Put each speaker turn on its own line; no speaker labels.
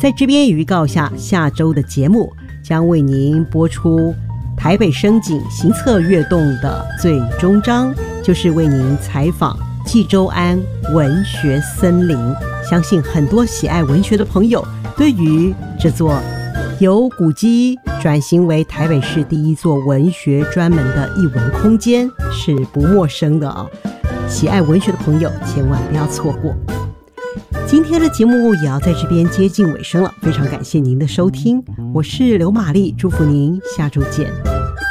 在这边也预告下，下周的节目将为您播出台北声景行测跃动的最终章，就是为您采访纪州庵文学森林。相信很多喜爱文学的朋友对于这座由古迹转型为台北市第一座文学专门的艺文空间是不陌生的哦。喜爱文学的朋友千万不要错过。今天的节目也要在这边接近尾声了，非常感谢您的收听，我是刘玛丽，祝福您下周见。